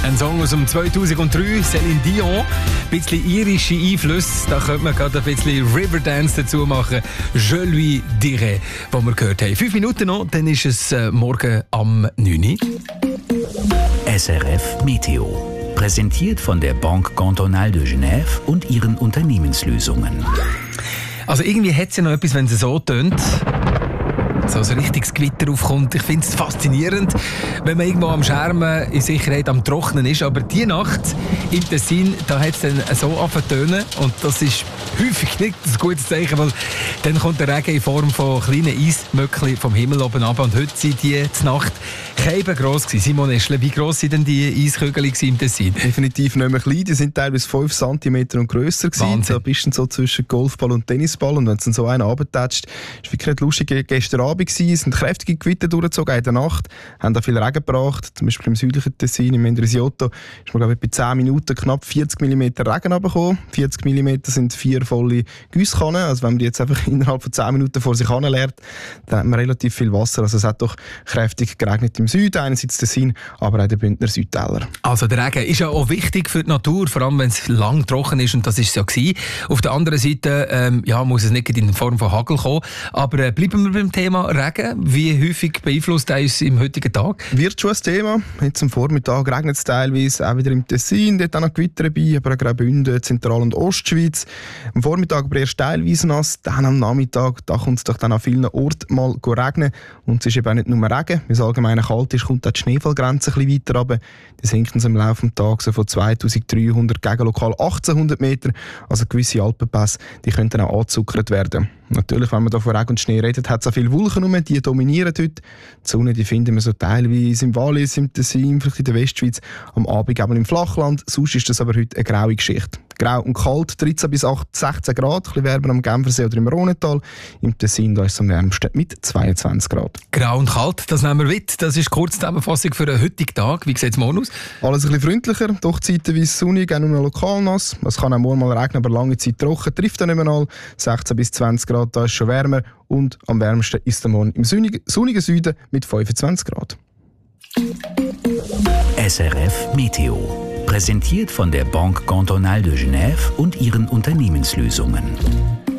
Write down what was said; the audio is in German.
Ein Song aus dem 2003, Céline Dion. Ein bisschen irische Einflüsse, da könnte man gerade ein bisschen Riverdance dazu machen. Je lui dirai, was wir gehört haben. 5 Minuten noch, dann ist es morgen am 9 Uhr. SRF Meteo. Präsentiert von der Banque Cantonale de Genève und ihren Unternehmenslösungen. Also irgendwie hat es ja noch etwas, wenn es so tönt. So ein richtiges Gewitter aufkommt. Ich finde es faszinierend, wenn man irgendwo am Schermen in Sicherheit am Trocknen ist. Aber die Nacht im Tessin, da hat es dann so angetönt. Und das ist häufig nicht ein gutes Zeichen, weil dann kommt der Regen in Form von kleinen Eismöckchen vom Himmel oben runter. Und heute sind die Nacht gross gewesen. Simon Eschle, wie gross waren denn die Eiskügel im Tessin? Definitiv nicht mehr klein. Die sind teilweise 5 cm und grösser gewesen. Da bist du so zwischen Golfball und Tennisball. Und wenn es dann so einen runtertätscht, ist wirklich nicht lustig. Gestern Abend gewesen, sind kräftige Gewitter durchgezogen in der Nacht, haben da viel Regen gebracht. Zum Beispiel im südlichen Tessin, im Mendrisiotto, ist man, glaube ich, bei 10 Minuten knapp 40 mm Regen runtergekommen. 40 mm sind 4 volle Giesskannen. Also wenn man die jetzt einfach innerhalb von 10 Minuten vor sich leert, dann hat man relativ viel Wasser. Also es hat doch kräftig geregnet im Süden, einerseits Tessin, aber auch der Bündner Südtäler. Also der Regen ist ja auch wichtig für die Natur, vor allem wenn es lang trocken ist, und das ist es ja gewesen. Auf der anderen Seite muss es nicht in Form von Hagel kommen, aber bleiben wir beim Thema Regen. Wie häufig beeinflusst er uns im heutigen Tag? Wird schon ein Thema. Jetzt am Vormittag regnet es teilweise, auch wieder im Tessin, dort auch noch Gewitter dabei, aber auch Graubünden, Zentral- und Ostschweiz. Am Vormittag aber erst teilweise nass, dann am Nachmittag, da kommt es doch dann an vielen Orten mal regnen. Und es ist eben auch nicht nur Regen, weil es allgemein kalt ist, kommt auch die Schneefallgrenze ein bisschen weiter runter. Die sinkt uns im Laufe des Tages so von 2300 gegen lokal 1800 Meter. Also gewisse Alpenpässe, die könnten auch angezuckert werden. Natürlich, wenn man da von Regen und Schnee redet, hat es auch viele Wolken rum, die dominieren heute. Die Sonne, die finden wir so teilweise im Wallis, im Tessin, vielleicht in der Westschweiz, am Abend eben im Flachland. Sonst ist das aber heute eine graue Geschichte. Grau und kalt, 13 bis 16 Grad, ein bisschen wärmer am Genfersee oder im Rhonetal. Im Tessin da ist es am wärmsten mit 22 Grad. Grau und kalt, das nehmen wir mit. Das ist kurz die Zusammenfassung für den heutigen Tag. Wie sieht es morgen aus? Alles ein bisschen freundlicher, doch zeitweise sonnig, auch nur lokal nass. Es kann auch morgen mal regnen, aber lange Zeit trocken. Trifft dann nicht mehr all. 16 bis 20 Grad, da ist schon wärmer. Und am wärmsten ist der morgen im sonnigen Süden mit 25 Grad. SRF Meteo. Präsentiert von der Banque Cantonale de Genève und ihren Unternehmenslösungen.